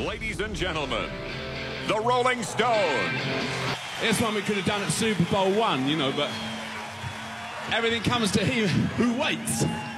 Ladies and gentlemen, the Rolling Stones. This one we could have done at Super Bowl I, you know, but everything comes to him who waits.